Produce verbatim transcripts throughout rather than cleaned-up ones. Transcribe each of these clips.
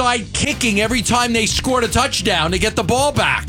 onside kicking every time they scored a touchdown to get the ball back.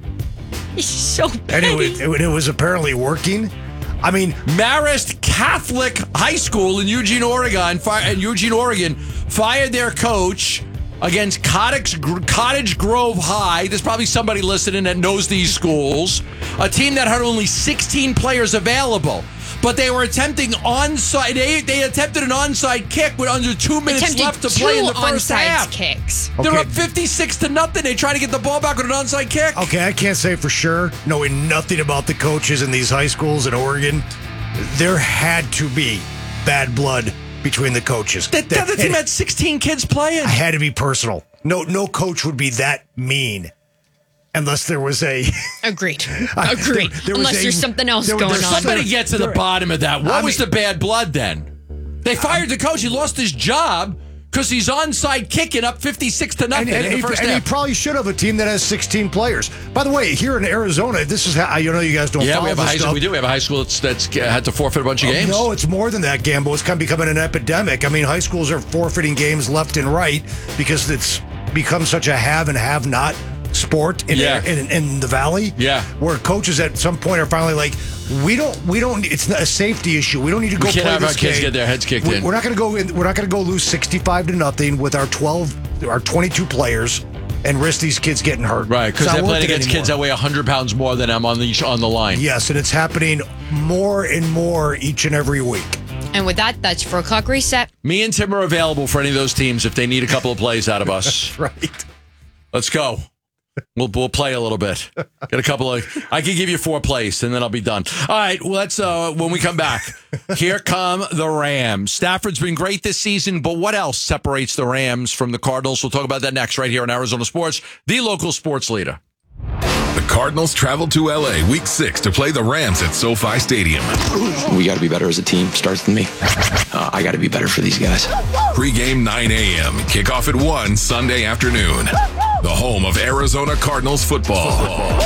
He's so petty. And it was, it, it was apparently working. I mean, Marist Catholic High School in Eugene, Oregon, fi- in Eugene, Oregon, fired their coach against Cottage, Cottage Grove High. There's probably somebody listening that knows these schools. A team that had only sixteen players available. But they were attempting onside. They, they attempted an onside kick with under two minutes Attempted left to play in the two first onside half. Kicks. They're Okay. up fifty-six to nothing. They try to get the ball back with an onside kick. okay, I can't say for sure, knowing nothing about the coaches in these high schools in Oregon, there had to be bad blood between the coaches. That, that, the team it had sixteen kids playing. had to be personal. No, no coach would be that mean. Unless there was a... Agreed. I- Agreed. there- there was Unless a- there's something else there was- going there's on. Somebody get to the There- bottom of that. What I was mean- the bad blood then? They fired the coach. He lost his job because he's onside kicking up fifty-six to nothing And, and, in the he, first and he half. probably should have a team that has sixteen players. By the way, here in Arizona, this is how, you know, you guys don't Yeah, follow we have a this high stuff. school. We do. We have a high school that's, that's had to forfeit a bunch of Oh, games. No, it's more than that, Gambo. It's kind of becoming an epidemic. I mean, high schools are forfeiting games left and right because it's become such a have and have not sport in, Yeah. in, in the valley. Yeah. Where coaches at some point are finally like, we don't, we don't. It's not a safety issue. We don't need to go We can't play have this our kids game. get their heads kicked We- in. We're not going to go. in- We're not going to go lose sixty-five to nothing with our twelve, our twenty-two players, and risk these kids getting hurt. Right, because It's not they're playing working against anymore. kids that weigh one hundred pounds more than them on the on the line. Yes, and it's happening more and more each and every week. And with that, that's for a clock reset. Me and Tim are available for any of those teams if they need a couple of plays out of us. Right. Let's go. We'll we'll play a little bit. Get a couple of. I can give you four plays, and then I'll be done. All right. Well, let's. Uh, when we come back, here come the Rams. Stafford's been great this season, but what else separates the Rams from the Cardinals? We'll talk about that next, right here on Arizona Sports, the local sports leader. The Cardinals travel to L A week six to play the Rams at SoFi Stadium. We got to be better as a team. Starts with me. Uh, I got to be better for these guys. Pre-game nine a.m. Kickoff at one Sunday afternoon. The home of Arizona Cardinals football.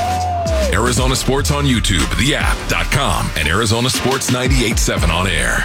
Arizona Sports on YouTube, the app dot com, and Arizona Sports ninety-eight point seven on air.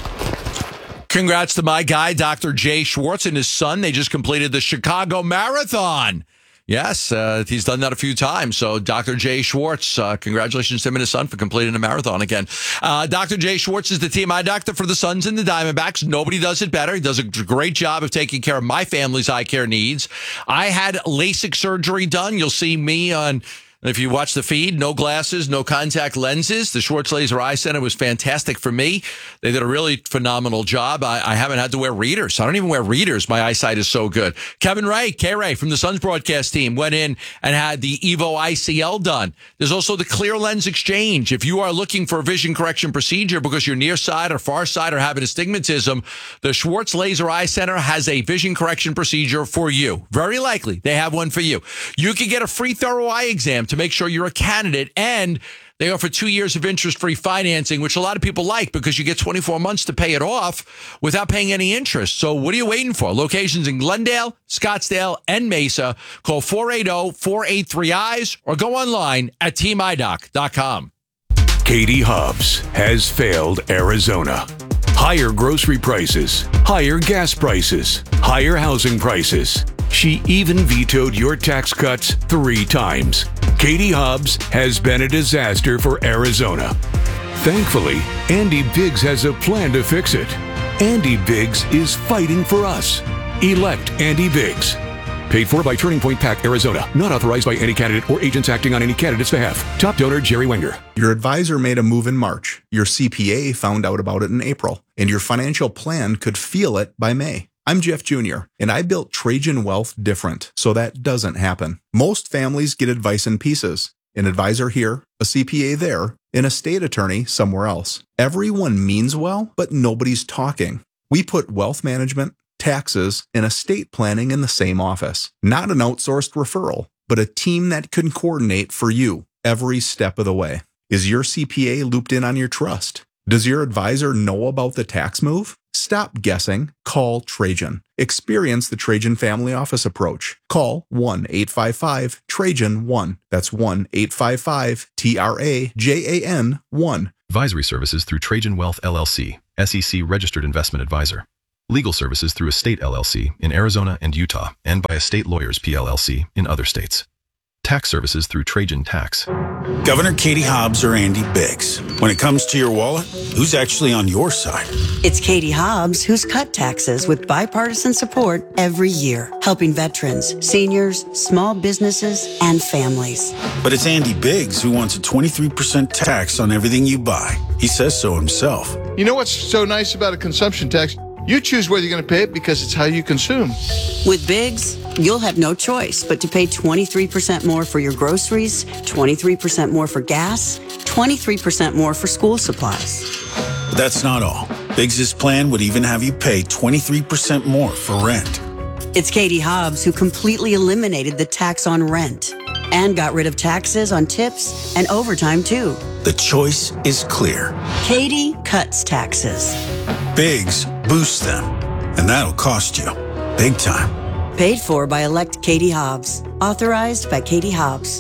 Congrats to my guy, Doctor Jay Schwartz, and his son. They just completed the Chicago Marathon. Yes, uh, he's done that a few times. So, Doctor Jay Schwartz, uh, congratulations to him and his son for completing a marathon again. Uh, Doctor Jay Schwartz is the team eye doctor for the Suns and the Diamondbacks. Nobody does it better. He does a great job of taking care of my family's eye care needs. I had LASIK surgery done. You'll see me on... If you watch the feed, no glasses, no contact lenses. The Schwartz Laser Eye Center was fantastic for me. They did a really phenomenal job. I, I haven't had to wear readers. I don't even wear readers. My eyesight is so good. Kevin Ray, K-Ray from the Suns broadcast team went in and had the Evo I C L done. There's also the Clear Lens Exchange. If you are looking for a vision correction procedure because you're nearsighted or farsighted or having astigmatism, the Schwartz Laser Eye Center has a vision correction procedure for you. Very likely they have one for you. You can get a free thorough eye exam to make sure you're a candidate, and they offer two years of interest-free financing, which a lot of people like because you get twenty-four months to pay it off without paying any interest. So what are you waiting for? Locations in Glendale, Scottsdale, and Mesa. Call four eight zero, four eight three, eyes or go online at team eye doc dot com. Katie Hobbs has failed Arizona. Higher grocery prices, higher gas prices, higher housing prices. She even vetoed your tax cuts three times. Katie Hobbs has been a disaster for Arizona. Thankfully, Andy Biggs has a plan to fix it. Andy Biggs is fighting for us. Elect Andy Biggs. Paid for by Turning Point PAC, Arizona. Not authorized by any candidate or agents acting on any candidate's behalf. Top donor, Jerry Wenger. Your advisor made a move in March. Your C P A found out about it in April. And your financial plan could feel it by May. I'm Jeff Junior, and I built Trajan Wealth different, so that doesn't happen. Most families get advice in pieces. An advisor here, a C P A there, an estate attorney somewhere else. Everyone means well, but nobody's talking. We put wealth management, taxes, and estate planning in the same office. Not an outsourced referral, but a team that can coordinate for you every step of the way. Is your C P A looped in on your trust? Does your advisor know about the tax move? Stop guessing. Call Trajan. Experience the Trajan Family Office approach. Call one eight five five Trajan one. That's one eight five five T R A J A N one. Advisory services through Trajan Wealth L L C, S E C registered investment advisor. Legal services through Estate L L C in Arizona and Utah, and by Estate Lawyers P L L C in other states. Tax services through Trajan Tax. Governor Katie Hobbs or Andy Biggs. When it comes to your wallet, who's actually on your side? It's Katie Hobbs who's cut taxes with bipartisan support every year, helping veterans, seniors, small businesses, and families. But it's Andy Biggs who wants a twenty-three percent tax on everything you buy. He says so himself. You know what's so nice about a consumption tax? You choose whether you're going to pay it because it's how you consume. With Biggs, you'll have no choice but to pay twenty-three percent more for your groceries, twenty-three percent more for gas, twenty-three percent more for school supplies. But that's not all. Biggs' plan would even have you pay twenty-three percent more for rent. It's Katie Hobbs who completely eliminated the tax on rent and got rid of taxes on tips and overtime too. The choice is clear. Katie cuts taxes. Biggs boosts them, and that'll cost you big time. Paid for by elect Katie Hobbs. Authorized by Katie Hobbs.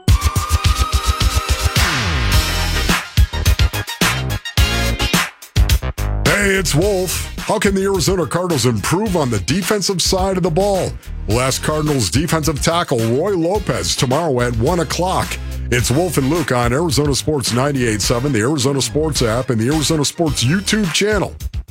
Hey, it's Wolf. How can the Arizona Cardinals improve on the defensive side of the ball? We'll ask Cardinals defensive tackle Roy Lopez tomorrow at one o'clock. It's Wolf and Luke on Arizona Sports ninety-eight point seven, the Arizona Sports app, and the Arizona Sports YouTube channel.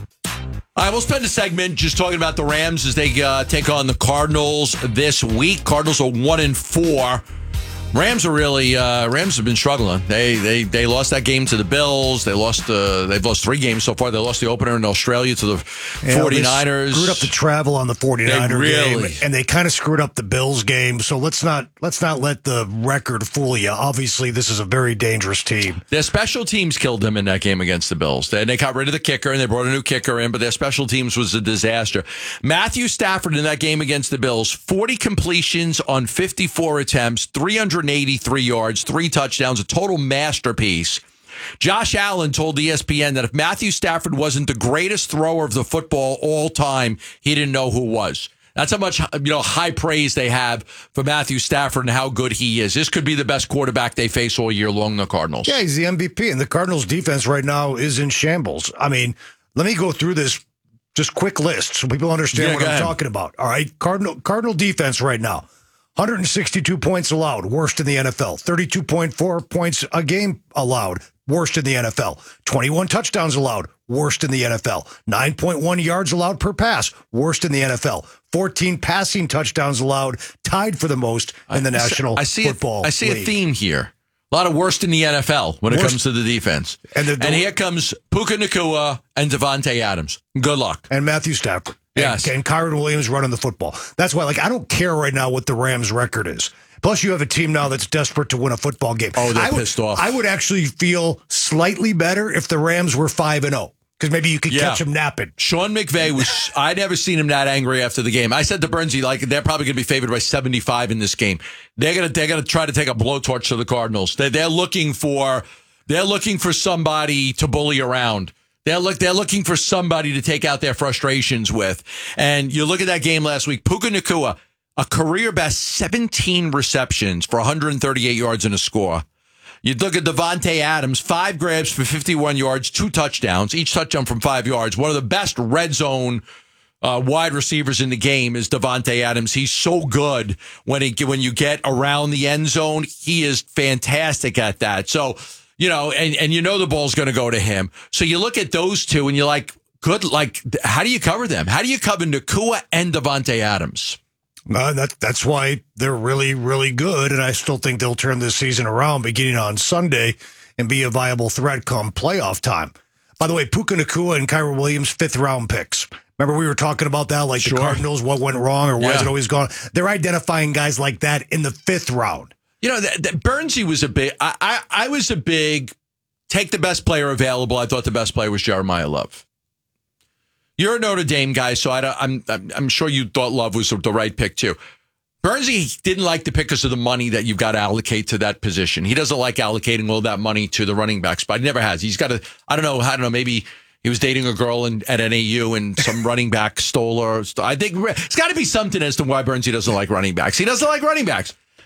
All right, we'll spend a segment just talking about the Rams as they uh, take on the Cardinals this week. Cardinals are one and four. Rams are really uh, Rams have been struggling. They they they lost that game to the Bills. They lost uh, they've lost three games so far. They lost the opener in Australia to the Yeah, forty-niners. They screwed up the travel on the forty-niner They really- game, and they kind of screwed up the Bills game. So let's not let's not let the record fool you. Obviously, this is a very dangerous team. Their special teams killed them in that game against the Bills. They, they got rid of the kicker and they brought a new kicker in, but their special teams was a disaster. Matthew Stafford in that game against the Bills, forty completions on fifty-four attempts, three hundred eighty-three yards, three touchdowns, a total masterpiece. Josh Allen told E S P N that if Matthew Stafford wasn't the greatest thrower of the football all time, he didn't know who was. That's how much, you know, high praise they have for Matthew Stafford and how good he is. This could be the best quarterback they face all year long, the Cardinals. Yeah, he's the M V P, and the Cardinals defense right now is in shambles. I mean, let me go through this just quick list so people understand Yeah, what go I'm ahead. talking about. All right, Cardinal Cardinal defense right now. one hundred sixty-two points allowed, worst in the N F L. thirty-two point four points a game allowed, worst in the N F L. twenty-one touchdowns allowed, worst in the N F L. nine point one yards allowed per pass, worst in the N F L. fourteen passing touchdowns allowed, tied for the most in the I see- National I see Football a, I see a League. theme here. A lot of worst in the N F L when it Worst. comes to the defense. And And, the- the- here comes Puka Nacua and Devontae Adams. Good luck. And Matthew Stafford. Yes. And, and Kyron Williams running the football. That's why, like, I don't care right now what the Rams' record is. Plus, you have a team now that's desperate to win a football game. Oh, they're I would, pissed off. I would actually feel slightly better if the Rams were five and zero, because maybe you could Yeah. catch them napping. Sean McVay was, I'd never seen him that angry after the game. I said to Bernsey, like, they're probably going to be favored by seventy-five in this game. They're going to, they're going to try to take a blowtorch to the Cardinals. They're, they're looking for, they're looking for somebody to bully around. They're look, they're looking for somebody to take out their frustrations with. And you look at that game last week, Puka Nacua, a career best seventeen receptions for one hundred thirty-eight yards and a score. You look at Devontae Adams, five grabs for fifty-one yards, two touchdowns, each touchdown from five yards. One of the best red zone uh, wide receivers in the game is Devontae Adams. He's so good when he when you get around the end zone. He is fantastic at that. So, you know, and, and you know the ball's going to go to him. So you look at those two and you're like, good, like, how do you cover them? How do you cover Nacua and Devontae Adams? Uh, that, that's why they're really, really good, and I still think they'll turn this season around beginning on Sunday and be a viable threat come playoff time. By the way, Puka Nacua and Kyron Williams, fifth-round picks. Remember we were talking about that, like Sure. the Cardinals, what went wrong, or why Yeah. is it always gone? They're identifying guys like that in the fifth round. You know, that, that Bernsey was a big, I, I, I was a big, take the best player available. I thought the best player was Jeremiah Love. You're a Notre Dame guy, so I don't, I'm, I'm I'm sure you thought Love was the right pick too. Bernsey didn't like the pick because of the money that you've got to allocate to that position. He doesn't like allocating all that money to the running backs, but he never has. He's got to, I don't know, I don't know, maybe he was dating a girl in, at N A U and some running back stole her. I think it's got to be something as to why Bernsey doesn't like running backs. He doesn't like running backs.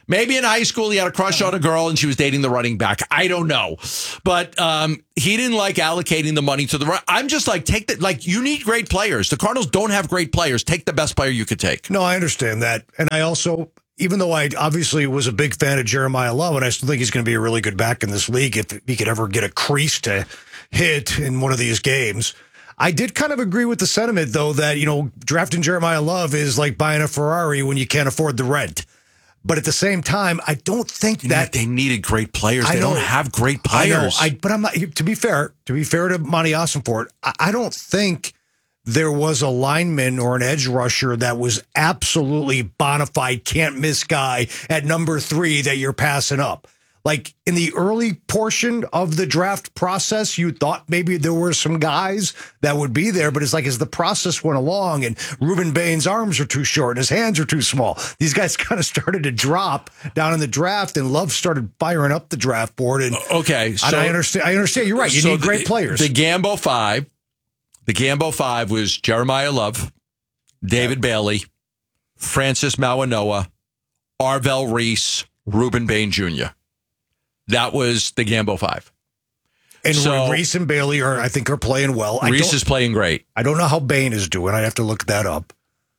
Maybe in high school he had a crush on a girl and she was dating the running back. I don't know. But um, he didn't like allocating the money to the run. I'm just like, take that. Like, you need great players. The Cardinals don't have great players. Take the best player you could take. No, I understand that. And I also, even though I obviously was a big fan of Jeremiah Love, and I still think he's going to be a really good back in this league if he could ever get a crease to hit in one of these games. I did kind of agree with the sentiment, though, that, you know, drafting Jeremiah Love is like buying a Ferrari when you can't afford the rent. But at the same time, I don't think you that they needed great players. I they know, don't have great players. I know, I, but I'm not. To be fair, to be fair to Monty Ossenfort, I, I don't think there was a lineman or an edge rusher that was absolutely bona fide, can't miss guy at number three that you're passing up. Like in the early portion of the draft process, you thought maybe there were some guys that would be there, but it's like as the process went along and Reuben Bain's arms are too short and his hands are too small, these guys kind of started to drop down in the draft, and Love started firing up the draft board. And okay, so and I understand. I understand. You're right. You so need great the, players. The Gambo Five, the Gambo Five was Jeremiah Love, David yeah. Bailey, Francis Mauanoa, Arvell Reese, Reuben Bain Junior That was the Gambo Five. And so, Reese and Bailey are, I think, are playing well. I Reese is playing great. I don't know how Bain is doing. I have to look that up.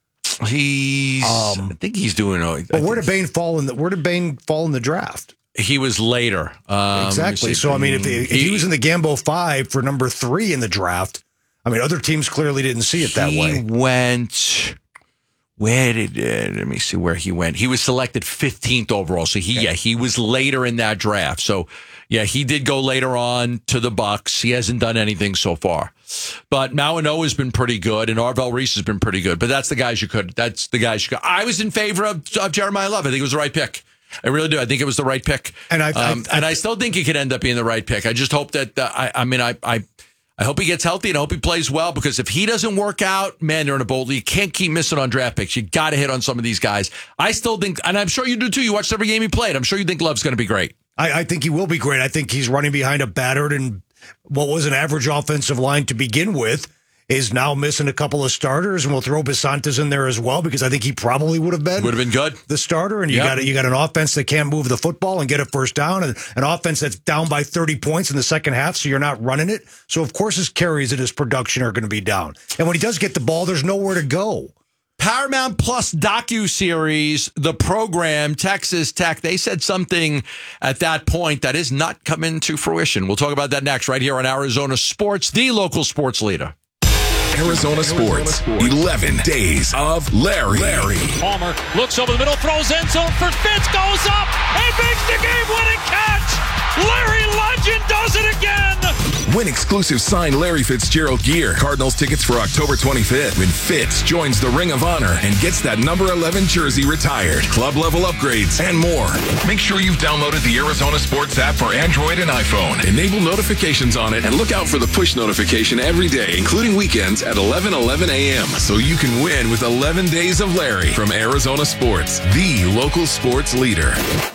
He's, um, I think he's doing. But where did Bain fall in the? Where did Bain fall in the draft? He was later. Um, exactly. So I mean, if, if he, he was in the Gambo Five for number three in the draft, I mean, other teams clearly didn't see it that way. He went. Where did uh, let me see where he went? He was selected fifteenth overall. So he, okay. yeah, he was later in that draft. So yeah, he did go later on to the Bucks. He hasn't done anything so far, but Mauanoa has been pretty good, and Arvell Reese has been pretty good. But that's the guys you could. That's the guys you could. I was in favor of, of Jeremiah Love. I think it was the right pick. I really do. I think it was the right pick, and I, um, I, I and I still think it could end up being the right pick. I just hope that uh, I. I mean, I. I I hope he gets healthy and I hope he plays well, because if he doesn't work out, man, they're in a bowl. You can't keep missing on draft picks. You got to hit on some of these guys. I still think, and I'm sure you do too, you watched every game he played. I'm sure you think Love's going to be great. I, I think he will be great. I think he's running behind a battered and what was an average offensive line to begin with is now missing a couple of starters, and we'll throw Basantes in there as well, because I think he probably would have been would have been good the starter. And you yep. got you got an offense that can't move the football and get a first down, and an offense that's down by thirty points in the second half, so you're not running it. So of course his carries and his production are going to be down. And when he does get the ball, there's nowhere to go. Paramount Plus docuseries, The Program, Texas Tech. They said something at that point that is not coming to fruition. We'll talk about that next, right here on Arizona Sports, the local sports leader. Arizona Sports, eleven days of Larry. Larry. Palmer looks over the middle, throws end zone for Fitz, goes up, and makes the game-winning catch. Larry Legend does it again. Win exclusive signed Larry Fitzgerald gear. Cardinals tickets for October twenty-fifth when Fitz joins the Ring of Honor and gets that number eleven jersey retired. Club level upgrades and more. Make sure you've downloaded the Arizona Sports app for Android and iPhone. Enable notifications on it and look out for the push notification every day, including weekends at eleven eleven a.m. so you can win with eleven days of Larry from Arizona Sports, the local sports leader.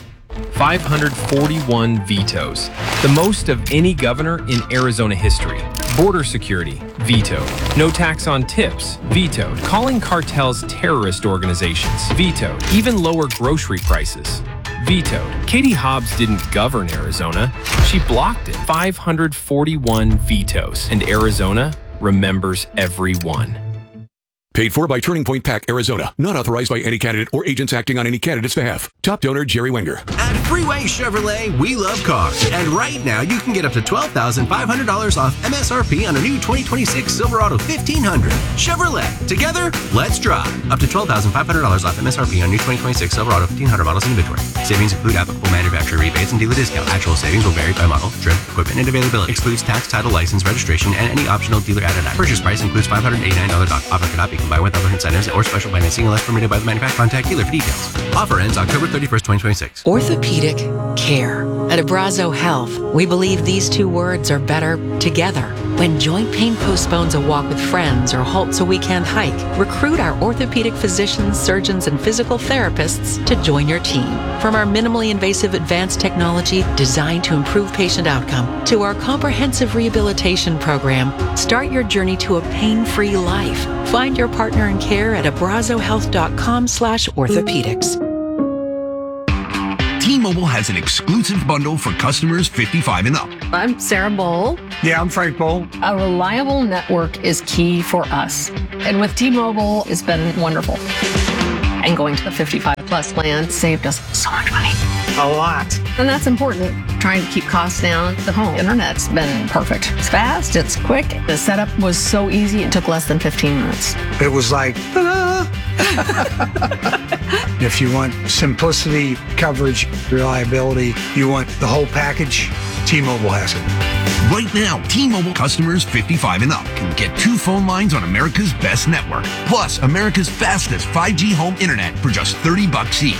five hundred forty-one vetoes, the most of any governor in Arizona history. Border security, vetoed. No tax on tips, vetoed. Calling cartels terrorist organizations, vetoed. Even lower grocery prices, vetoed. Katie Hobbs didn't govern Arizona, she blocked it. five hundred forty-one vetoes, and Arizona remembers every one. Paid for by Turning Point Pack, Arizona. Not authorized by any candidate or agents acting on any candidate's behalf. Top donor, Jerry Wenger. At Freeway Chevrolet, we love cars. And right now, you can get up to twelve thousand five hundred dollars off M S R P on a new twenty twenty-six Silverado fifteen hundred. Chevrolet. Together, let's drive. Up to twelve thousand five hundred dollars off M S R P on new twenty twenty-six Silverado fifteen hundred models in inventory. Savings include applicable manufacturer rebates and dealer discount. Actual savings will vary by model, trim, equipment, and availability. Excludes tax, title, license, registration, and any optional dealer added act. Purchase price includes five hundred eighty-nine dollars doc. Offer cannot be combined with other incentives or special financing unless permitted by the manufacturer. Contact dealer for details. Offer ends October thirty-first, twenty twenty-six. Orthopedic care. At Abrazo Health, we believe these two words are better together. When joint pain postpones a walk with friends or halts a weekend hike, recruit our orthopedic physicians, surgeons, and physical therapists to join your team. From our minimally invasive advanced technology designed to improve patient outcome to our comprehensive rehabilitation program, start your journey to a pain-free life. Find your partner in care at abrazohealth.com slash orthopedics. T-Mobile has an exclusive bundle for customers fifty-five and up. I'm Sarah Bowl. Yeah, I'm Frank Bowl. A reliable network is key for us. And with T-Mobile, it's been wonderful. And going to the fifty-five plus plan saved us so much money. A lot. And that's important. Trying to keep costs down. The home internet's been perfect. It's fast, it's quick. The setup was so easy, it took less than fifteen minutes. It was like, ah. If you want simplicity, coverage, reliability, you want the whole package, T-Mobile has it. Right now, T-Mobile customers fifty-five and up can get two phone lines on America's best network, plus America's fastest five G home internet for just thirty bucks each.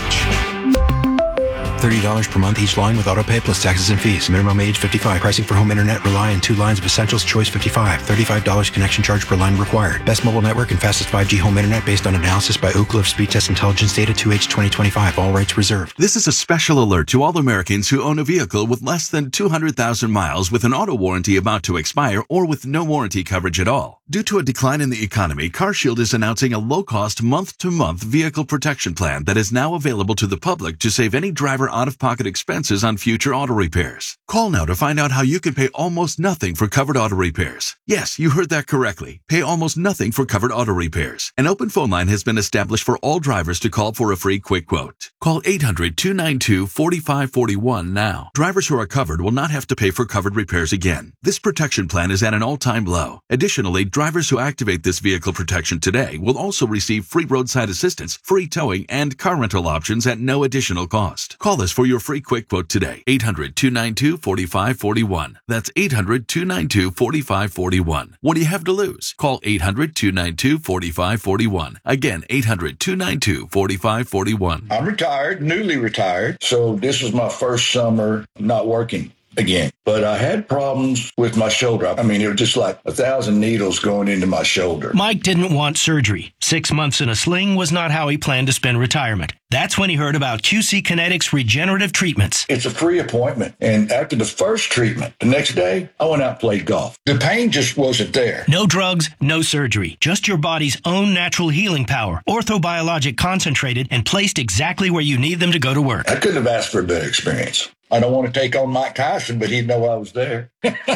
thirty dollars per month each line with autopay plus taxes and fees. Minimum age fifty-five. Pricing for home internet rely on two lines of Essentials Choice fifty-five. thirty-five dollars connection charge per line required. Best mobile network and fastest five G home internet based on analysis by Ookla of Speed Test Intelligence data two H twenty twenty-five. All rights reserved. This is a special alert to all Americans who own a vehicle with less than two hundred thousand miles with an auto warranty about to expire or with no warranty coverage at all. Due to a decline in the economy, CarShield is announcing a low-cost month-to-month vehicle protection plan that is now available to the public to save any driver out-of-pocket expenses on future auto repairs. Call now to find out how you can pay almost nothing for covered auto repairs. Yes, you heard that correctly. Pay almost nothing for covered auto repairs. An open phone line has been established for all drivers to call for a free quick quote. Call eight hundred, two nine two, four five four one now. Drivers who are covered will not have to pay for covered repairs again. This protection plan is at an all-time low. Additionally, drivers who activate this vehicle protection today will also receive free roadside assistance, free towing, and car rental options at no additional cost. Call us for your free quick quote today. eight hundred, two nine two, four five four one. That's eight hundred, two nine two, four five four one. What do you have to lose? Call eight hundred, two nine two, four five four one. Again, eight hundred, two nine two, four five four one. I'm retired, newly retired, so this was my first summer not working again. But I had problems with my shoulder. I mean, it was just like a thousand needles going into my shoulder. Mike didn't want surgery. Six months in a sling was not how he planned to spend retirement. That's when he heard about Q C Kinetics regenerative treatments. It's a free appointment. And after the first treatment, the next day, I went out and played golf. The pain just wasn't there. No drugs, no surgery. Just your body's own natural healing power. Orthobiologic concentrated and placed exactly where you need them to go to work. I couldn't have asked for a better experience. I don't want to take on Mike Tyson, but he'd know I was there.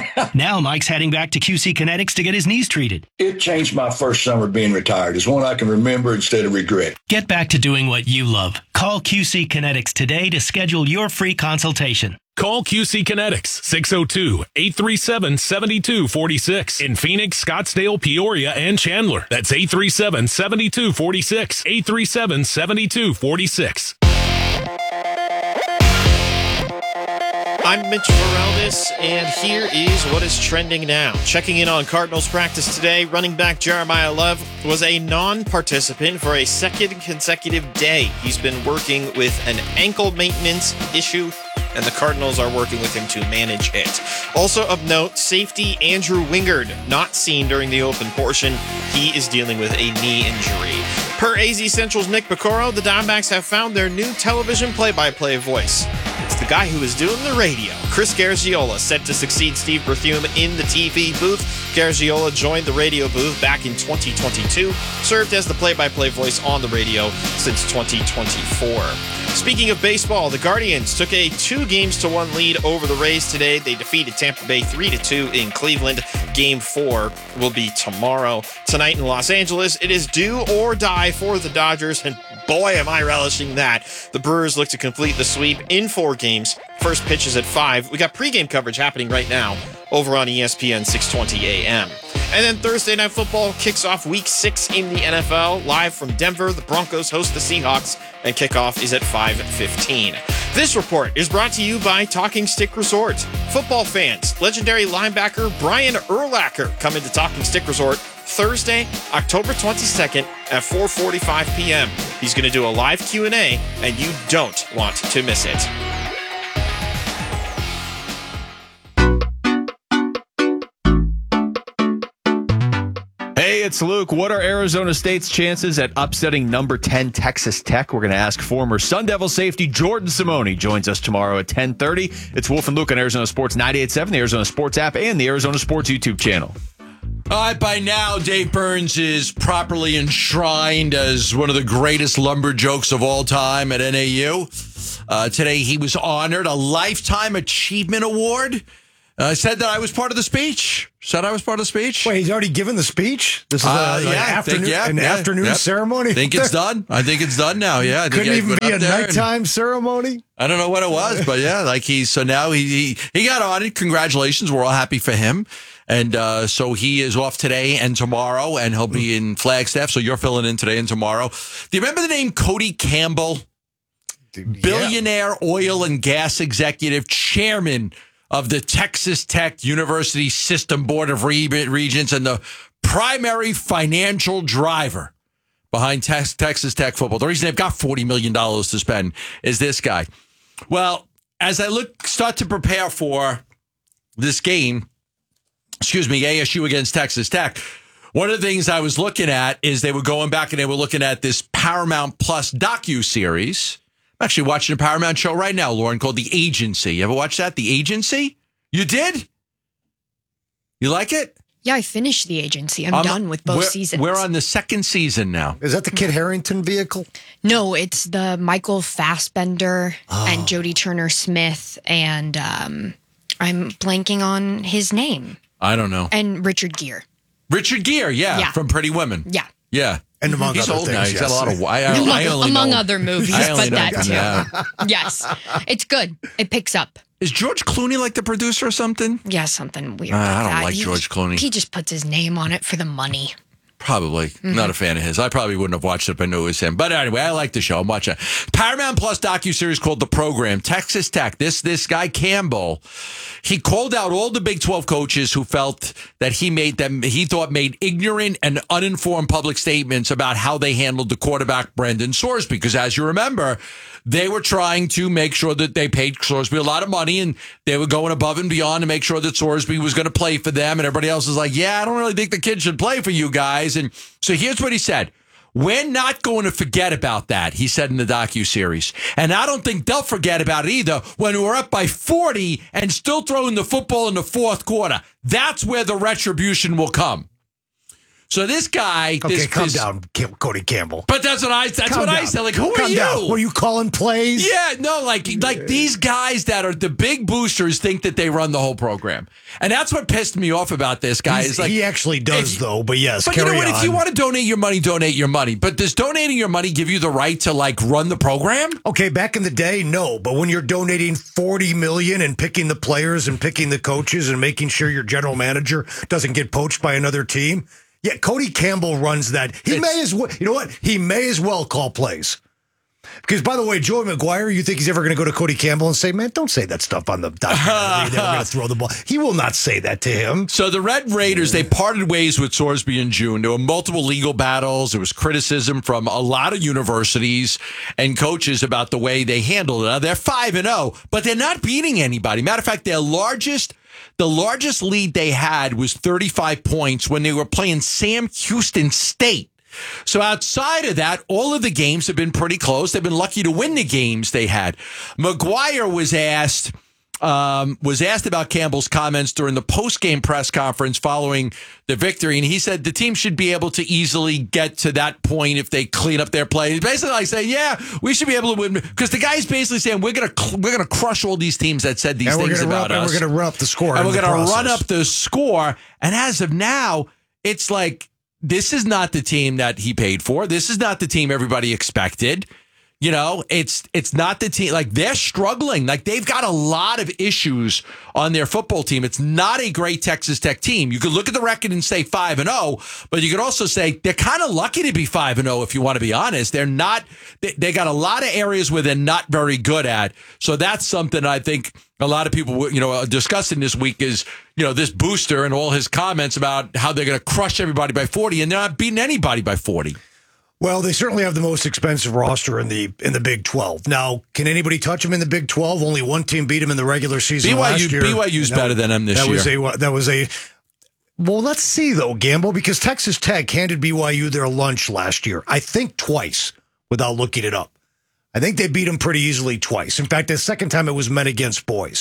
Now Mike's heading back to Q C Kinetics to get his knees treated. It changed my first summer being retired. It's one I can remember instead of regret. Get back to doing what you love. Call Q C Kinetics today to schedule your free consultation. Call Q C Kinetics, six oh two, eight three seven, seven two four six. In Phoenix, Scottsdale, Peoria, and Chandler. That's eight three seven, seven two four six. eight three seven, seven two four six. I'm Mitch Vareldis, and here is what is trending now. Checking in on Cardinals practice today, running back Jeremiah Love was a non-participant for a second consecutive day. He's been working with an ankle maintenance issue, and the Cardinals are working with him to manage it. Also of note, safety Andrew Wingard, not seen during the open portion. He is dealing with a knee injury. Per A Z Central's Nick Piccoro, the Diamondbacks have found their new television play-by-play voice. It's the guy who is doing the radio. Chris Garagiola, set to succeed Steve Berthume in the T V booth. Garagiola joined the radio booth back in twenty twenty-two, served as the play-by-play voice on the radio since twenty twenty-four. Speaking of baseball, the Guardians took a two games to one lead over the Rays today. They defeated Tampa Bay three to two in Cleveland. Game four will be tomorrow. Tonight in Los Angeles, it is do or die for the Dodgers, and boy, am I relishing that. The Brewers look to complete the sweep in four games. First pitch is at five. We got pregame coverage happening right now over on E S P N six twenty A M. And then Thursday Night Football kicks off week six in the N F L. Live from Denver, the Broncos host the Seahawks, and kickoff is at five fifteen. This report is brought to you by Talking Stick Resort. Football fans, legendary linebacker Brian Urlacher coming to Talking Stick Resort Thursday, October twenty-second at four forty-five p.m. He's going to do a live Q and A, and you don't want to miss it. Hey, it's Luke. What are Arizona State's chances at upsetting number ten Texas Tech? We're going to ask former Sun Devil safety Jordan Simone. Joins us tomorrow at ten thirty. It's Wolf and Luke on Arizona Sports ninety-eight point seven, the Arizona Sports app, and the Arizona Sports YouTube channel. All right, by now, Dave Burns is properly enshrined as one of the greatest lumber jokes of all time at N A U. Uh, today, he was honored a Lifetime Achievement Award. I uh, said that I was part of the speech. Said I was part of the speech. Wait, he's already given the speech? This is a, uh, like yeah, afternoon, think, yeah, an yeah, afternoon yeah. ceremony? I think it's done. I think it's done now, yeah. I think Couldn't I even went be up a there and- nighttime ceremony? I don't know what it was, but yeah, like he's, so now he, he, he got honored. Congratulations. We're all happy for him. And uh, so he is off today and tomorrow, and he'll be in Flagstaff. So you're filling in today and tomorrow. Do you remember the name Cody Campbell? Billionaire oil and gas executive, chairman of the Texas Tech University System Board of Re- Regents, and the primary financial driver behind Tex- Texas Tech football. The reason they've got forty million dollars to spend is this guy. Well, as I look, start to prepare for this game, excuse me, A S U against Texas Tech, one of the things I was looking at is they were going back and they were looking at this Paramount Plus docu-series. I'm actually watching a Paramount show right now, Lauren, called The Agency. You ever watch that? The Agency? You did? You like it? Yeah, I finished The Agency. I'm Um, done with both we're, seasons. We're on the second season now. Is that the Kit Harington vehicle? No, it's the Michael Fassbender Oh. and Jodie Turner-Smith, and um, I'm blanking on his name. I don't know. And Richard Gere. Richard Gere, yeah, Yeah. from Pretty Women. Yeah. Yeah. And among He's other old things, now. He's got a yes. lot of. I, I, among I only among know- other movies, I only but know- that too. yeah. Yes, it's good. It picks up. Is George Clooney like the producer or something? Yeah, something weird. Uh, like I don't that. like He George just- Clooney. He just puts his name on it for the money. Probably. Mm-hmm. Not a fan of his. I probably wouldn't have watched it if I knew it was him. But anyway, I like the show. I'm watching it. Paramount Plus docuseries called The Program. Texas Tech. This this guy Campbell, he called out all the Big twelve coaches who felt that he made them, he thought made ignorant and uninformed public statements about how they handled the quarterback Brendan Sorsby. Because as you remember, they were trying to make sure that they paid Sorsby a lot of money, and they were going above and beyond to make sure that Sorsby was going to play for them. And everybody else was like, yeah, I don't really think the kid should play for you guys. And so here's what he said. We're not going to forget about that, he said in the docuseries. And I don't think they'll forget about it either when we're up by forty and still throwing the football in the fourth quarter. That's where the retribution will come. So this guy... Okay, this, calm this, down, Kim- Cody Campbell. But that's what I that's Calm what I down. said. Like, who Calm are you? down. Were you calling plays? Yeah, no, like like these guys that are the big boosters think that they run the whole program. And that's what pissed me off about this guy. He's- Is like he actually does, if- though, but yes, But you carry know what? on. If you want to donate your money, donate your money. But does donating your money give you the right to like run the program? Okay, back in the day, no. But when you're donating forty million dollars and picking the players and picking the coaches and making sure your general manager doesn't get poached by another team, yeah, Cody Campbell runs that. He It's- may as well, you know what? He may as well call plays. Because, by the way, Joey McGuire, you think he's ever going to go to Cody Campbell and say, man, don't say that stuff on the documentary. They were going to throw the ball. He will not say that to him. So the Red Raiders, they parted ways with Sorsby in June. There were multiple legal battles. There was criticism from a lot of universities and coaches about the way they handled it. Now, they're five and oh, but they're not beating anybody. Matter of fact, their largest The largest lead they had was thirty-five points when they were playing Sam Houston State. So outside of that, all of the games have been pretty close. They've been lucky to win the games they had. McGuire was asked um, was asked about Campbell's comments during the post-game press conference following the victory, and he said the team should be able to easily get to that point if they clean up their play. He's basically like saying, "Yeah, we should be able to win," because the guy's basically saying we're gonna we're gonna crush all these teams that said these And we're things gonna about run, us, and we're going to run up the score. and in we're the going to process. run up the score. And as of now, it's like this is not the team that he paid for. This is not the team everybody expected. You know, it's it's not the team. Like, they're struggling. Like, they've got a lot of issues on their football team. It's not a great Texas Tech team. You could look at the record and say five and oh, but you could also say they're kind of lucky to be five and oh if you want to be honest. They're not. They, they got a lot of areas where they're not very good at. So that's something I think a lot of people, you know, are discussing this week is, you know, this booster and all his comments about how they're going to crush everybody by forty, and they're not beating anybody by forty. Well, they certainly have the most expensive roster in the in the Big twelve. Now, can anybody touch them in the Big twelve? Only one team beat them in the regular season B Y U, last year. B Y U's That- better than them this that year. Was a, that was a. Well, let's see, though, Gamble, because Texas Tech handed B Y U their lunch last year, I think twice, without looking it up. I think they beat them pretty easily twice. In fact, the second time it was men against boys.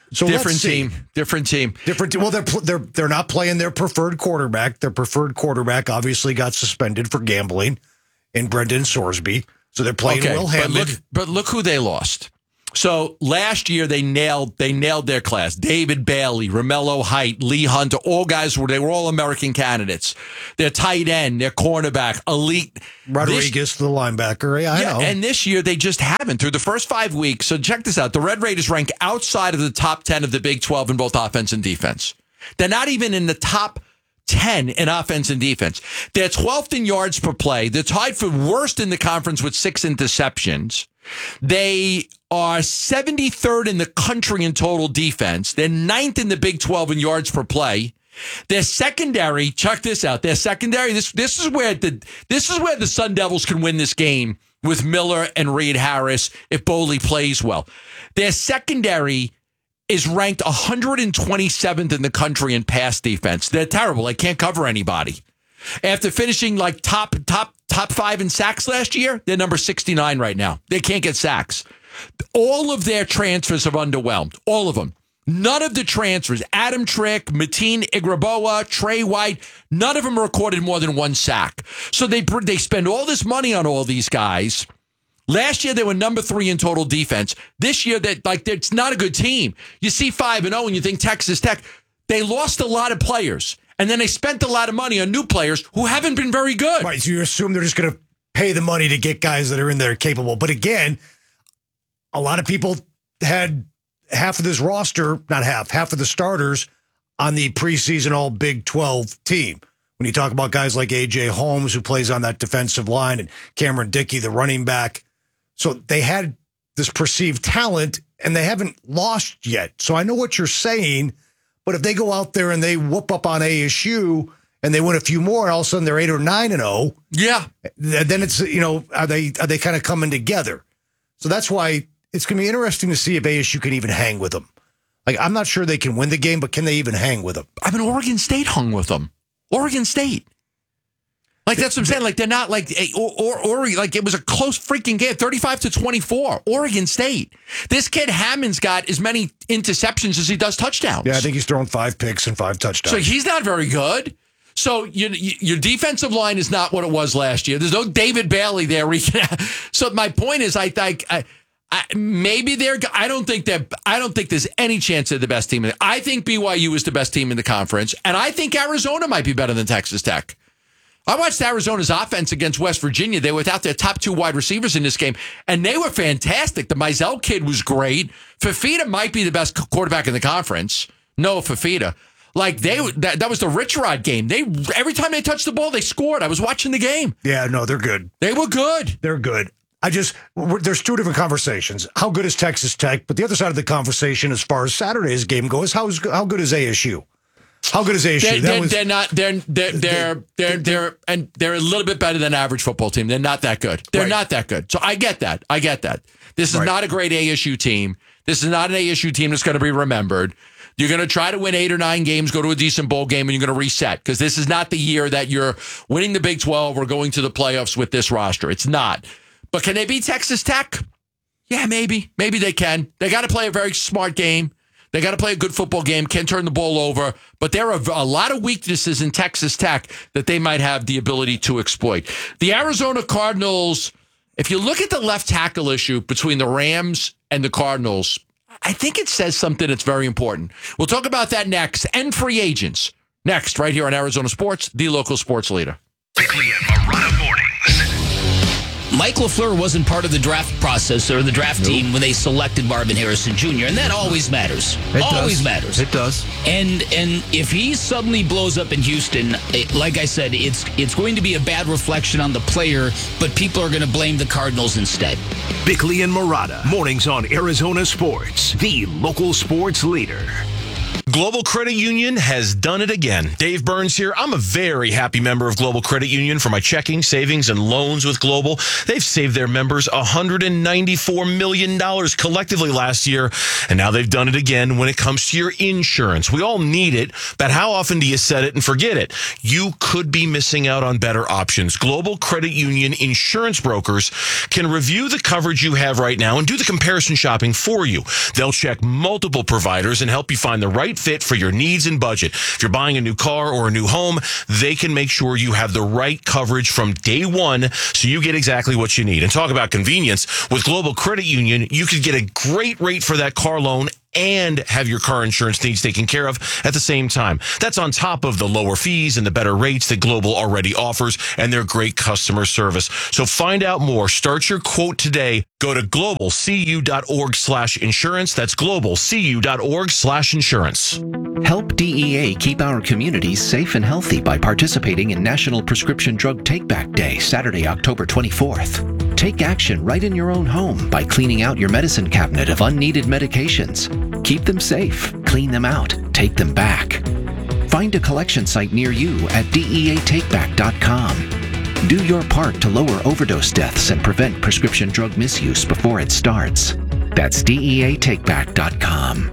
So different let's see. team, different team, different. Well, they're they're they're not playing their preferred quarterback. Their preferred quarterback obviously got suspended for gambling in Brendan Sorsby. So they're playing okay, Will but Hammond. look, but look who they lost. So last year they nailed they nailed their class. David Bailey, Romello Height, Lee Hunter, all guys were they were all American candidates. Their tight end, their cornerback, elite. Rodriguez, this, the linebacker. Yeah, I yeah, know. and this year they just haven't through the first five weeks. So check this out: the Red Raiders rank outside of the top ten of the Big twelve in both offense and defense. They're not even in the top ten in offense and defense. They're twelfth in yards per play. They're tied for worst in the conference with six interceptions. They are seventy-third in the country in total defense. They're ninth in the Big twelve in yards per play. Their secondary, check this out. Their secondary, this this is where the this is where the Sun Devils can win this game with Miller and Reed Harris if Boley plays well. Their secondary is ranked one hundred twenty-seventh in the country in pass defense. They're terrible. They can't cover anybody. After finishing like top top top five in sacks last year, they're number sixty-nine right now. They can't get sacks. All of their transfers have underwhelmed. All of them. None of the transfers, Adam Trick, Mateen Igraboa, Trey White, none of them recorded more than one sack. So they they spend all this money on all these guys. Last year, they were number three in total defense. This year, that like it's not a good team. You see five and oh and you think Texas Tech, they lost a lot of players. And then they spent a lot of money on new players who haven't been very good. Right, so you assume they're just going to pay the money to get guys that are in there capable. But again, a lot of people had half of this roster, not half, half of the starters on the preseason all Big twelve team. When you talk about guys like A J Holmes, who plays on that defensive line, and Cameron Dickey, the running back. So they had this perceived talent, and they haven't lost yet. So I know what you're saying. But if they go out there and they whoop up on A S U and they win a few more, all of a sudden they're eight or nine and oh. Yeah. Then it's, you know, are they are they kind of coming together? So that's why it's going to be interesting to see if A S U can even hang with them. Like, I'm not sure they can win the game, but can they even hang with them? I mean, Oregon State hung with them. Oregon State. Like, that's what I'm saying. Like, they're not like, or, or, or like, it was a close freaking game, thirty-five to twenty-four. Oregon State. This kid Hammond's got as many interceptions as he does touchdowns. Yeah, I think he's thrown five picks and five touchdowns. So he's not very good. So you, you, your defensive line is not what it was last year. There's no David Bailey there. So my point is, I think I, I, maybe they're. I don't think that. I don't think there's any chance they're the best team. I think B Y U is the best team in the conference, and I think Arizona might be better than Texas Tech. I watched Arizona's offense against West Virginia. They were without their top two wide receivers in this game, and they were fantastic. The Mizell kid was great. Fafita might be the best quarterback in the conference. Noah Fafita. Like, they that, that was the Rich Rod game. They every time they touched the ball, they scored. I was watching the game. Yeah, no, they're good. They were good. They're good. I just, there's two different conversations. How good is Texas Tech? But the other side of the conversation, as far as Saturday's game goes, how's how good is A S U? How good is A S U? They're, That they're, was, they're not. They're they're they're they're they're and they're a little bit better than average football team. They're not that good. They're Right. not that good. So I get that. I get that. This is Right. not a great A S U team. This is not an A S U team that's going to be remembered. You're going to try to win eight or nine games, go to a decent bowl game, and you're going to reset, because this is not the year that you're winning the Big twelve or going to the playoffs with this roster. It's not. But can they beat Texas Tech? Yeah, maybe. Maybe they can. They got to play a very smart game. They got to play a good football game, can't turn the ball over. But there are a lot of weaknesses in Texas Tech that they might have the ability to exploit. The Arizona Cardinals, if you look at the left tackle issue between the Rams and the Cardinals, I think it says something that's very important. We'll talk about that next, and free agents. Next, right here on Arizona Sports, the local sports leader. Bickley and Marotta mornings. Mike LaFleur wasn't part of the draft process or the draft Nope. team when they selected Marvin Harrison Junior, and that always matters. It always does. matters. It does. And and if he suddenly blows up in Houston, it, like I said, it's it's going to be a bad reflection on the player, but people are going to blame the Cardinals instead. Bickley and Marotta mornings on Arizona Sports, the local sports leader. Global Credit Union has done it again. Dave Burns here. I'm a very happy member of Global Credit Union for my checking, savings, and loans with Global. They've saved their members one hundred ninety-four million dollars collectively last year, and now they've done it again when it comes to your insurance. We all need it, but how often do you set it and forget it? You could be missing out on better options. Global Credit Union insurance brokers can review the coverage you have right now and do the comparison shopping for you. They'll check multiple providers and help you find the right fit for your needs and budget. If you're buying a new car or a new home, they can make sure you have the right coverage from day one so you get exactly what you need. And talk about convenience. With Global Credit Union, you could get a great rate for that car loan and have your car insurance needs taken care of at the same time. That's on top of the lower fees and the better rates that Global already offers and their great customer service. So find out more. Start your quote today. Go to globalcu.org slash insurance. That's globalcu.org slash insurance. Help D E A keep our communities safe and healthy by participating in National Prescription Drug Take-Back Day, Saturday, October twenty-fourth. Take action right in your own home by cleaning out your medicine cabinet of unneeded medications. Keep them safe, clean them out, take them back. Find a collection site near you at D E A take back dot com. Do your part to lower overdose deaths and prevent prescription drug misuse before it starts. That's D E A take back dot com.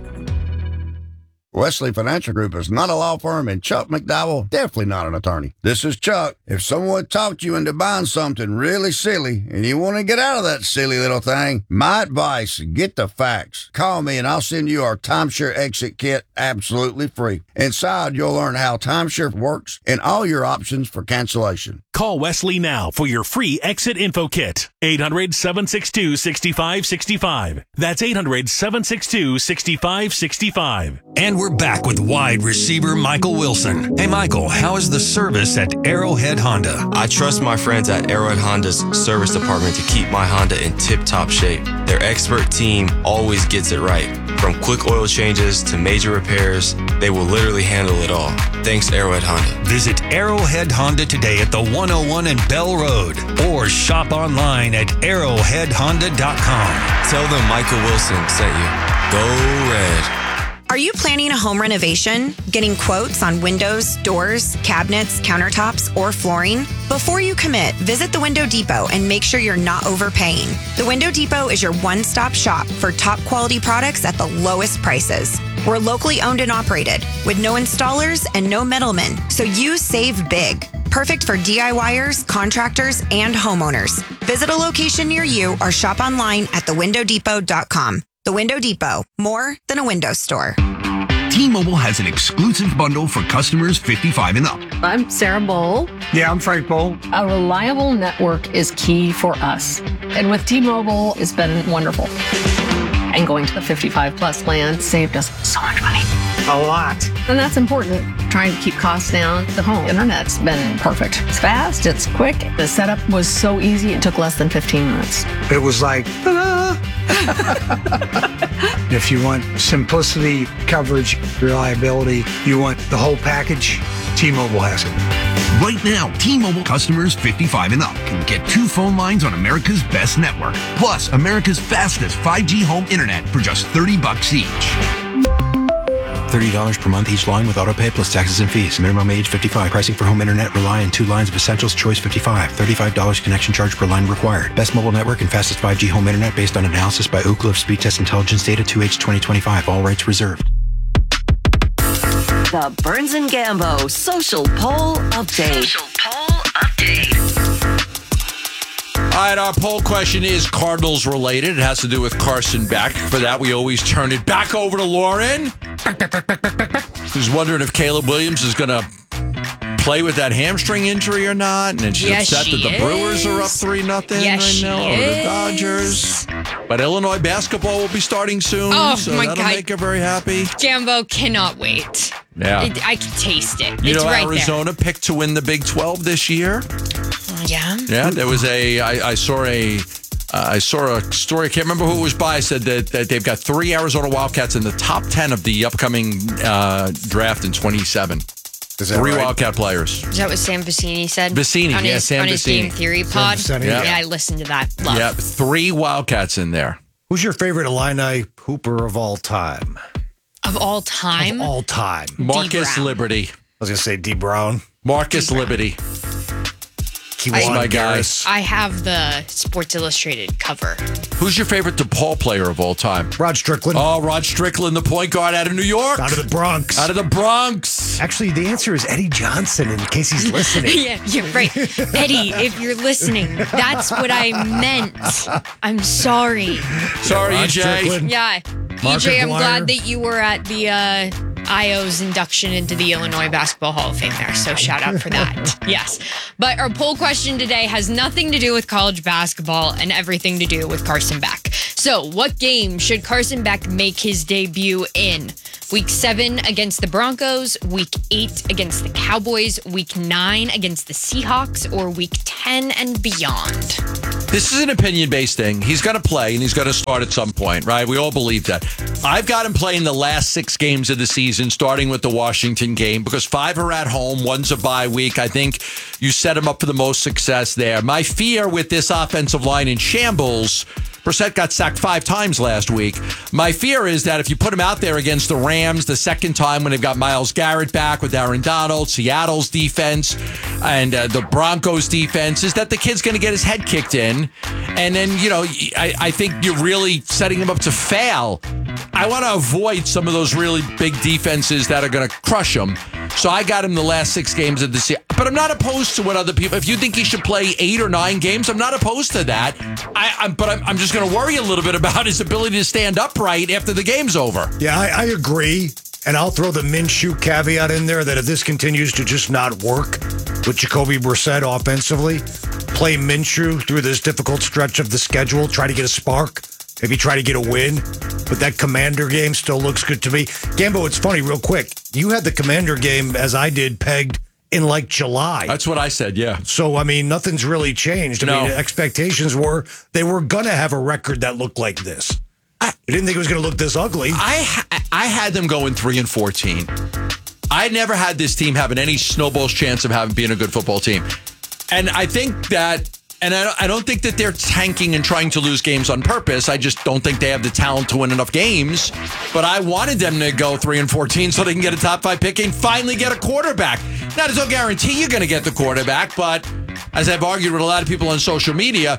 Wesley Financial Group is not a law firm, and Chuck McDowell, definitely not an attorney. This is Chuck. If someone talked you into buying something really silly and you want to get out of that silly little thing, my advice, get the facts. Call me and I'll send you our timeshare exit kit absolutely free. Inside, you'll learn how timeshare works and all your options for cancellation. Call Wesley now for your free exit info kit. eight hundred, seven six two, six five six five. That's eight hundred, seven six two, six five six five. And we're back with wide receiver Michael Wilson. Hey, Michael, how is the service at Arrowhead Honda? I trust my friends at Arrowhead Honda's service department to keep my Honda in tip-top shape. Their expert team always gets it right. From quick oil changes to major repairs, they will literally handle it all. Thanks, Arrowhead Honda. Visit Arrowhead Honda today at the one oh one and Bell Road, or shop online at arrowhead honda dot com. Tell them Michael Wilson sent you. Go Red. Are you planning a home renovation? Getting quotes on windows, doors, cabinets, countertops, or flooring? Before you commit, visit the Window Depot and make sure you're not overpaying. The Window Depot is your one-stop shop for top quality products at the lowest prices. We're locally owned and operated with no installers and no middlemen, so you save big. Perfect for DIYers, contractors, and homeowners. Visit a location near you or shop online at the window depot dot com. The Window Depot, more than a window store. T-Mobile has an exclusive bundle for customers fifty-five and up. I'm Sarah Bowl. Yeah, I'm Frank Bowl. A reliable network is key for us. And with T-Mobile, it's been wonderful. And going to the fifty-five plus plan saved us so much money. A lot. And that's important. Trying to keep costs down. The home internet's been perfect. It's fast, it's quick. The setup was so easy, it took less than fifteen minutes. It was like, ta-da! If you want simplicity, coverage, reliability, you want the whole package, T-Mobile has it. Right now, T-Mobile customers fifty-five and up can get two phone lines on America's best network, plus America's fastest five G home internet for just thirty bucks each. thirty dollars per month each line with autopay plus taxes and fees. Minimum age fifty-five. Pricing for home internet rely on two lines of Essentials Choice fifty-five. thirty-five dollars connection charge per line required. Best mobile network and fastest five G home internet based on analysis by Ookla of Speed Test Intelligence Data two H twenty twenty-five. All rights reserved. The Burns and Gambo Social Poll Update. Social Poll Update. All right, our poll question is Cardinals related. It has to do with Carson Beck. For that, we always turn it back over to Lauren, who's wondering if Caleb Williams is going to play with that hamstring injury or not. And then she's Yes, upset she that the is. Brewers are up three nothing Yes, right now she over the is. Dodgers. But Illinois basketball will be starting soon, Oh, so my that'll God. make her very happy. Jambo cannot wait. Yeah. It, I can taste it. You it's know, right Arizona picked to win the Big twelve this year. there. Yeah. Yeah, there was a. I, I saw a. Uh, I saw a story. I can't remember who it was by. Said that, that they've got three Arizona Wildcats in the top ten of the upcoming uh, draft in twenty-seven. Is that Three right? Wildcat players. Is that what Sam Vecini said? Vecini, on yeah, his, Sam on his Vecini. Game Theory Sam pod. Vecini, yeah. yeah. I listened to that. Love. Yeah, three Wildcats in there. Who's your favorite Illini hooper of all time? Of all time? Of all time. Marcus Brown. Liberty. I was going to say D. Brown. Marcus D. Brown. Liberty. He's my guy. I have the Sports Illustrated cover. Who's your favorite DePaul player of all time? Rod Strickland. Oh, Rod Strickland, the point guard out of New York. Out of the Bronx. Out of the Bronx. Actually, the answer is Eddie Johnson, in case he's listening. Yeah, you're right. Eddie, if you're listening, that's what I meant. I'm sorry. Sorry, Rod E J. Strickland. Yeah. E J, I'm glad that you were at the uh, I O's induction into the Illinois Basketball Hall of Fame there. So shout out for that. Yes. But our poll question today has nothing to do with college basketball and everything to do with Carson Beck. So what game should Carson Beck make his debut in? Week seven against the Broncos, week eight against the Cowboys, week nine against the Seahawks, or week ten and beyond? This is an opinion-based thing. He's going to play, and he's going to start at some point, right? We all believe that. I've got him playing the last six games of the season, starting with the Washington game, because five are at home, one's a bye week. I think you set him up for the most success there. My fear with this offensive line in shambles, Brissett got sacked five times last week. My fear is that if you put him out there against the Rams the second time when they've got Myles Garrett back with Aaron Donald, Seattle's defense, and uh, the Broncos defense, is that the kid's going to get his head kicked in. And then, you know, I, I think you're really setting him up to fail. I want to avoid some of those really big defenses that are going to crush him. So I got him the last six games of the season. But I'm not opposed to what other people, if you think he should play eight or nine games, I'm not opposed to that. I, I'm, but I'm, I'm just going to worry a little bit about his ability to stand upright after the game's over. Yeah, I, I agree. And I'll throw the Minshew caveat in there that if this continues to just not work with Jacoby Brissett offensively, play Minshew through this difficult stretch of the schedule, try to get a spark, maybe try to get a win. But that Commander game still looks good to me. Gambo, it's funny, real quick. You had the Commander game, as I did, pegged in like July. That's what I said, yeah. So, I mean, nothing's really changed. I No. mean, expectations were they were going to have a record that looked like this. I didn't think it was going to look this ugly. I ha- I had them going three and fourteen. I never had this team having any snowball's chance of having being a good football team, and I think that, and I don't, I don't think that they're tanking and trying to lose games on purpose. I just don't think they have the talent to win enough games. But I wanted them to go three and fourteen so they can get a top five pick and finally get a quarterback. Now, there's no guarantee you're going to get the quarterback, but as I've argued with a lot of people on social media,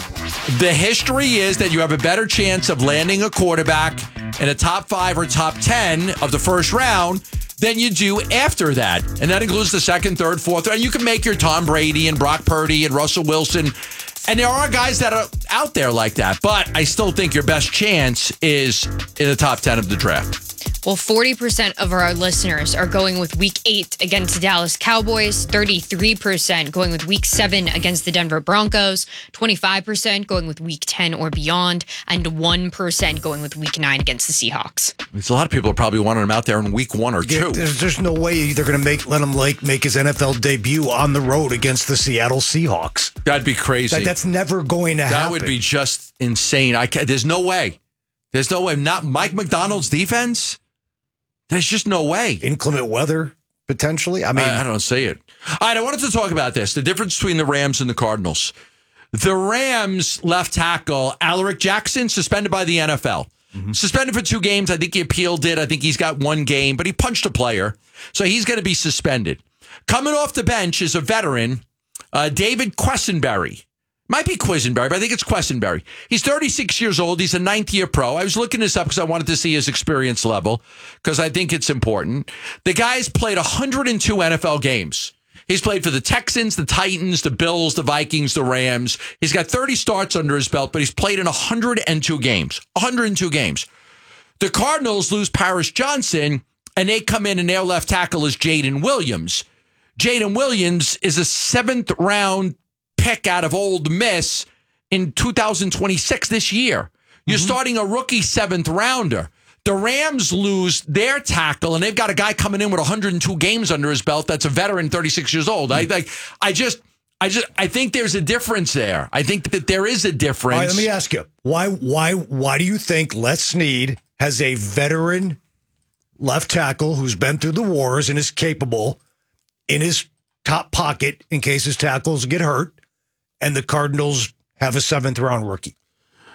the history is that you have a better chance of landing a quarterback in a top five or top ten of the first round than you do after that. And that includes the second, third, fourth. And you can make your Tom Brady and Brock Purdy and Russell Wilson. And there are guys that are out there like that. But I still think your best chance is in the top ten of the draft. Well, forty percent of our listeners are going with week eight against the Dallas Cowboys, thirty-three percent going with week seven against the Denver Broncos, twenty-five percent going with week ten or beyond, and one percent going with week nine against the Seahawks. There's a lot of people are probably wanting him out there in week one or Yeah, two. There's, there's no way they're going to make let him like make his N F L debut on the road against the Seattle Seahawks. That'd be crazy. That, that's never going to happen. That would be just insane. I can't, there's no way. There's no way. Not Mike McDonald's defense. There's just no way. Inclement weather, potentially. I mean, I, I don't see it. All right, I wanted to talk about this, the difference between the Rams and the Cardinals. The Rams left tackle, Alaric Jackson, suspended by the N F L. Mm-hmm. Suspended for two games. I think he appealed it. I think he's got one game, but he punched a player. So he's going to be suspended. Coming off the bench is a veteran, uh, David Quessenberry. Might be Quisenberry, but I think it's Quessenberry. He's thirty-six years old. He's a ninth year pro. I was looking this up because I wanted to see his experience level because I think it's important. The guy's played one hundred two N F L games. He's played for the Texans, the Titans, the Bills, the Vikings, the Rams. He's got thirty starts under his belt, but he's played in one hundred two games. one hundred two games. The Cardinals lose Paris Johnson, and they come in and their left tackle is Jaden Williams. Jaden Williams is a seventh round pick out of Ole Miss in two thousand twenty-six this year. You're mm-hmm. starting a rookie seventh rounder. The Rams lose their tackle, and they've got a guy coming in with one hundred two games under his belt. That's a veteran, thirty-six years old. Mm-hmm. I like. I just, I just, I think there's a difference there. I think that there is a difference. All right, let me ask you why, why, why do you think Les Snead has a veteran left tackle who's been through the wars and is capable in his top pocket in case his tackles get hurt, and the Cardinals have a seventh round rookie?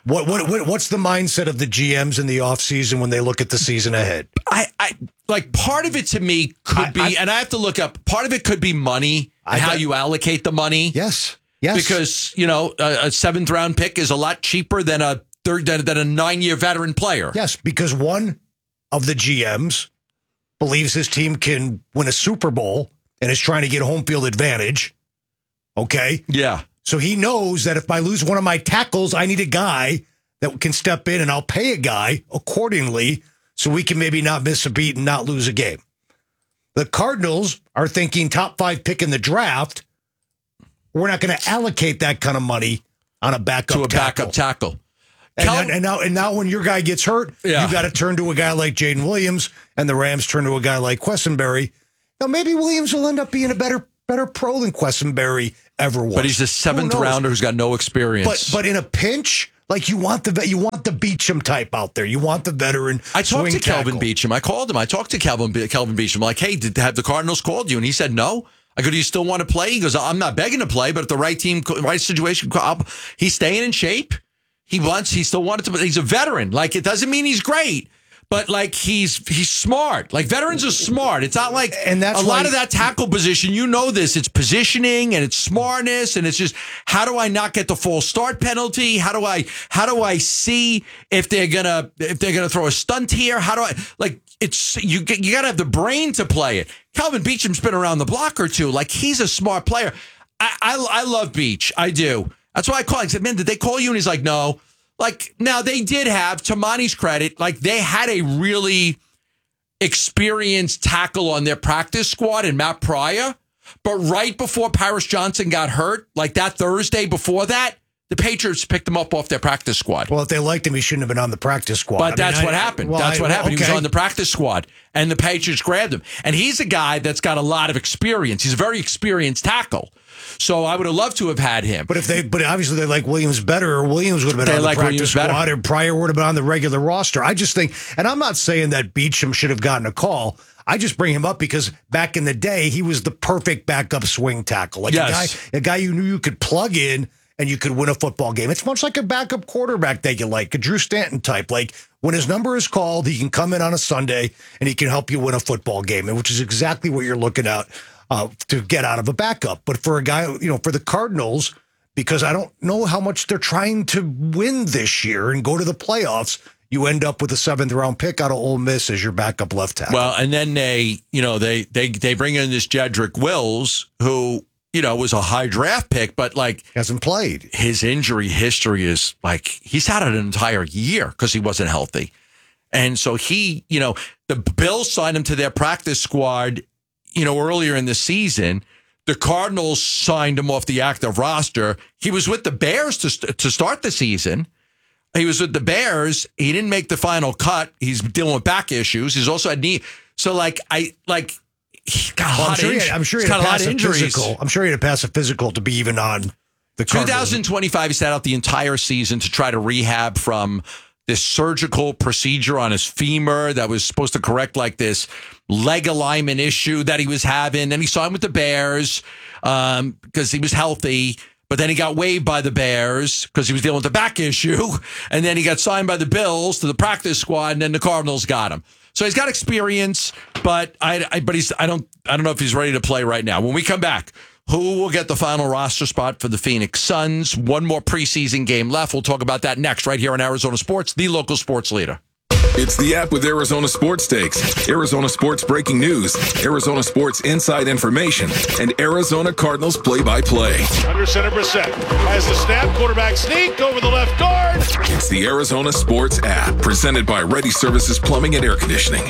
What, what what what's the mindset of the G Ms in the offseason when they look at the season ahead? I, I like part of it to me could I, be, I, and I have to look up, part of it could be money and I, how you allocate the money. Yes. Yes. Because, you know, a, a seventh round pick is a lot cheaper than a third than, than a nine year veteran player. Yes, because one of the G Ms believes his team can win a Super Bowl and is trying to get home field advantage. Okay? Yeah. So he knows that if I lose one of my tackles, I need a guy that can step in, and I'll pay a guy accordingly so we can maybe not miss a beat and not lose a game. The Cardinals are thinking top five pick in the draft. We're not going to allocate that kind of money on a backup to a tackle. backup tackle. And, Cal- then, and now, and now, when your guy gets hurt, Yeah. you got to turn to a guy like Jaden Williams, and the Rams turn to a guy like Quessenberry. Now, maybe Williams will end up being a better, better pro than Quessenberry ever was. But he's a seventh Who knows? rounder who's got no experience. But but in a pinch, like you want the you want the Beecham type out there. You want the veteran. I talked swing to Kelvin tackle. Beecham. I called him. I talked to Kelvin Kelvin Beecham. Like, hey, did have the Cardinals called you? And he said no. I go, do you still want to play? He goes, I'm not begging to play, but if the right team, right situation, I'll, he's staying in shape. He wants. He still wanted to. He's a veteran. Like, it doesn't mean he's great. But, like, he's he's smart. Like, veterans are smart. It's not like and that's a lot why- of that tackle position, you know this. It's positioning and it's smartness, and it's just, how do I not get the false start penalty? How do I how do I see if they're gonna if they're gonna throw a stunt here? How do I like it's you get- you gotta have the brain to play it. Calvin Beecham's been around the block or two. Like, he's a smart player. I I, I love Beach. I do. That's why I called. I said, man, did they call you? And he's like, no. Like, now they did have, to Monty's credit, like they had a really experienced tackle on their practice squad in Matt Pryor. But right before Paris Johnson got hurt, like that Thursday before that, the Patriots picked him up off their practice squad. Well, if they liked him, he shouldn't have been on the practice squad. I But mean, that's I- what happened. well, that's I- what happened. He okay. was on the practice squad, and the Patriots grabbed him. And he's a guy that's got a lot of experience. He's a very experienced tackle. So I would have loved to have had him. But if they, but obviously they like Williams better, or Williams would have been They on the like practice Williams better. squad, or Pryor would have been on the regular roster. I just think, and I'm not saying that Beecham should have gotten a call. I just bring him up because back in the day, he was the perfect backup swing tackle, like Yes. a guy, a guy you knew you could plug in and you could win a football game. It's much like a backup quarterback that you like, a Drew Stanton type. Like, when his number is called, he can come in on a Sunday and he can help you win a football game, which is exactly what you're looking at uh, to get out of a backup. But for a guy, you know, for the Cardinals, because I don't know how much they're trying to win this year and go to the playoffs, you end up with a seventh round pick out of Ole Miss as your backup left tackle. Well, and then they, you know, they they they bring in this Jedrick Wills, who, you know, was a high draft pick, but like hasn't played. His injury history is like he's had an entire year because he wasn't healthy. And so he, you know, the Bills signed him to their practice squad, you know, earlier in the season. The Cardinals signed him off the active roster. He was with the Bears to st- to start the season. He was with the Bears. He didn't make the final cut. He's dealing with back issues. He's also had knee. So like I like he got a Well, I'm, lot sure of he inj- had, I'm sure he he's had got to a lot pass of a injuries. physical. I'm sure he had to pass a physical to be even on the Cardinals. twenty twenty-five, he sat out the entire season to try to rehab from this surgical procedure on his femur that was supposed to correct like this leg alignment issue that he was having. Then he signed with the Bears um, because he was healthy. But then he got waived by the Bears because he was dealing with the back issue. And then he got signed by the Bills to the practice squad, and then the Cardinals got him. So he's got experience, but I, I but he's I don't I don't know if he's ready to play right now. When we come back, who will get the final roster spot for the Phoenix Suns? One more preseason game left. We'll talk about that next right here on Arizona Sports, the local sports leader. It's the app with Arizona Sports Takes, Arizona Sports breaking news, Arizona Sports inside information, and Arizona Cardinals play-by-play. Under center, Brissett has the snap, quarterback sneak over the left guard. It's the Arizona Sports app, presented by Ready Services Plumbing and Air Conditioning.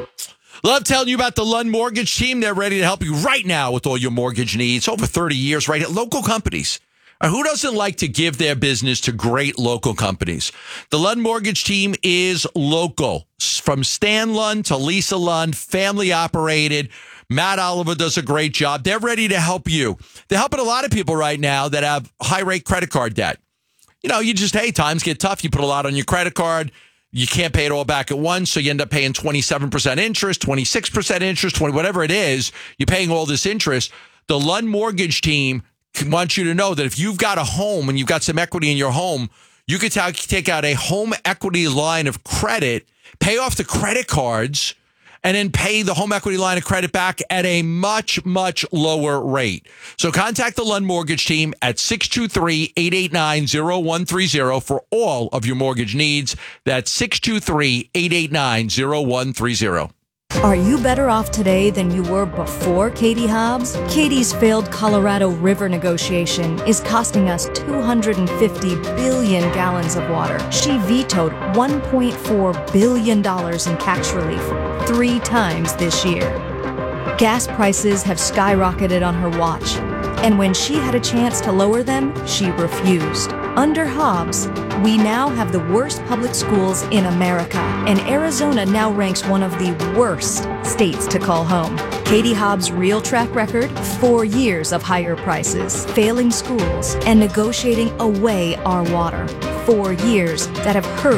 Love telling you about the Lund Mortgage Team. They're ready to help you right now with all your mortgage needs. Over thirty years, right at local companies. Uh, Who doesn't like to give their business to great local companies? The Lund Mortgage Team is local. S- From Stan Lund to Lisa Lund, family operated. Matt Oliver does a great job. They're ready to help you. They're helping a lot of people right now that have high rate credit card debt. You know, you just, hey, times get tough. You put a lot on your credit card. You can't pay it all back at once. So you end up paying twenty-seven percent interest, twenty-six percent interest, twenty, whatever it is. You're paying all this interest. The Lund Mortgage Team wants you to know that if you've got a home and you've got some equity in your home, you could ta- take out a home equity line of credit, pay off the credit cards, and then pay the home equity line of credit back at a much, much lower rate. So contact the Lund Mortgage team at six two three, eight eight nine, zero one three zero for all of your mortgage needs. That's six two three, eight eight nine, zero one three zero. Are you better off today than you were before Katie Hobbs? Katie's failed Colorado River negotiation is costing us two hundred fifty billion gallons of water. She vetoed one point four billion dollars in tax relief three times this year. Gas prices have skyrocketed on her watch, and when she had a chance to lower them, she refused. Under Hobbs, we now have the worst public schools in America, and Arizona now ranks one of the worst states to call home. Katie Hobbs' real track record? Four years of higher prices, failing schools, and negotiating away our water. Four years that have hurt